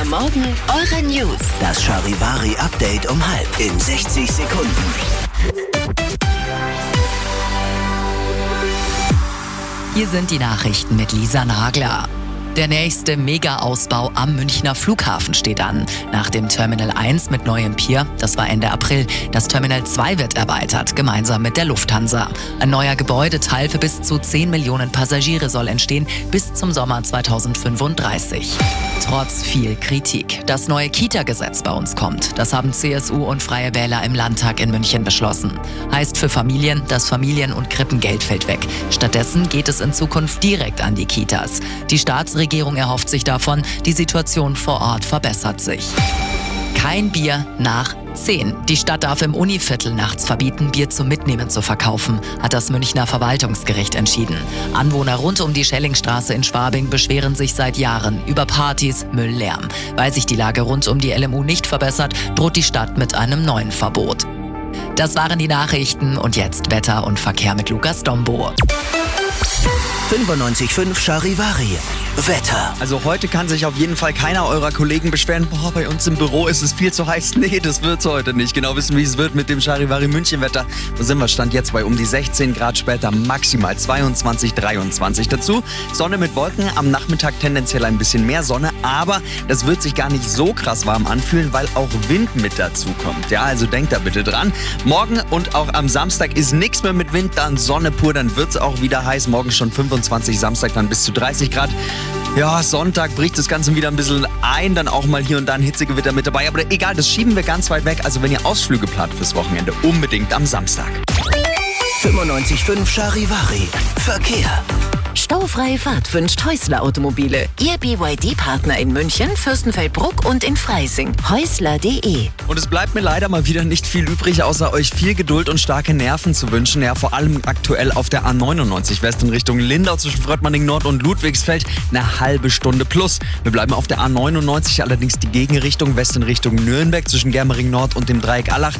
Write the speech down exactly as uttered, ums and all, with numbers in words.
Morgen eure News. Das Charivari-Update um halb in sechzig Sekunden. Hier sind die Nachrichten mit Lisa Nagler. Der nächste Mega-Ausbau am Münchner Flughafen steht an. Nach dem Terminal eins mit neuem Pier, das war Ende April, das Terminal zwei wird erweitert, gemeinsam mit der Lufthansa. Ein neuer Gebäudeteil für bis zu zehn Millionen Passagiere soll entstehen, bis zum Sommer zweitausendfünfunddreißig. Trotz viel Kritik. Das neue Kita-Gesetz bei uns kommt. Das haben C S U und Freie Wähler im Landtag in München beschlossen. Heißt für Familien, das Familien- und Krippengeld fällt weg. Stattdessen geht es in Zukunft direkt an die Kitas. Die Staatsregierung Die Regierung erhofft sich davon, die Situation vor Ort verbessert sich. Kein Bier nach zehn. Die Stadt darf im Univiertel nachts verbieten, Bier zum Mitnehmen zu verkaufen, hat das Münchner Verwaltungsgericht entschieden. Anwohner rund um die Schellingstraße in Schwabing beschweren sich seit Jahren über Partys, Mülllärm. Weil sich die Lage rund um die L M U nicht verbessert, droht die Stadt mit einem neuen Verbot. Das waren die Nachrichten und jetzt Wetter und Verkehr mit Lukas Dombo. fünfundneunzig Komma fünf Charivari. Wetter. Also heute kann sich auf jeden Fall keiner eurer Kollegen beschweren, boah, bei uns im Büro ist es viel zu heiß. Nee, das wird's heute nicht. Genau wissen, wie es wird mit dem Charivari München Wetter. Wo sind wir? Stand jetzt bei um die sechzehn Grad, später maximal zweiundzwanzig, dreiundzwanzig. Dazu Sonne mit Wolken, am Nachmittag tendenziell ein bisschen mehr Sonne, aber das wird sich gar nicht so krass warm anfühlen, weil auch Wind mit dazu kommt. Ja, also denkt da bitte dran. Morgen und auch am Samstag ist nichts mehr mit Wind, dann Sonne pur, dann wird's auch wieder heiß. Morgen schon fünfundzwanzig, Samstag dann bis zu dreißig Grad. Ja, Sonntag bricht das Ganze wieder ein bisschen ein, dann auch mal hier und da ein Hitzegewitter mit dabei. Aber egal, das schieben wir ganz weit weg. Also wenn ihr Ausflüge plant fürs Wochenende, unbedingt am Samstag. fünfundneunzig Komma fünf Charivari. Verkehr. Staufreie Fahrt wünscht Häusler Automobile. Ihr B Y D-Partner in München, Fürstenfeldbruck und in Freising. Häusler punkt de. Und es bleibt mir leider mal wieder nicht viel übrig, außer euch viel Geduld und starke Nerven zu wünschen. Ja, vor allem aktuell auf der A neunundneunzig West in Richtung Lindau zwischen Fröttmanning Nord und Ludwigsfeld eine halbe Stunde plus. Wir bleiben auf der A neunundneunzig, allerdings die Gegenrichtung West in Richtung Nürnberg zwischen Germering Nord und dem Dreieck Allach.